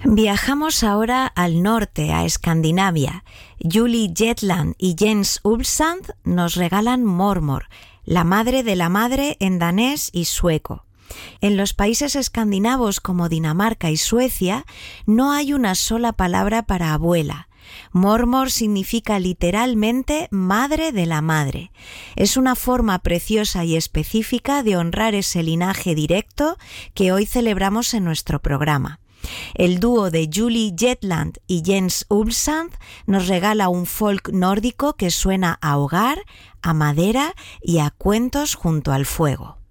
Viajamos ahora al norte, a Escandinavia. Julie Jetland y Jens Ulfsand nos regalan Mormor, la madre de la madre en danés y sueco. En los países escandinavos como Dinamarca y Suecia no hay una sola palabra para abuela. Mormor significa literalmente madre de la madre. Es una forma preciosa y específica de honrar ese linaje directo que hoy celebramos en nuestro programa. El dúo de Julie Jetland y Jens Ulfsand nos regala un folk nórdico que suena a hogar, a madera y a cuentos junto al fuego.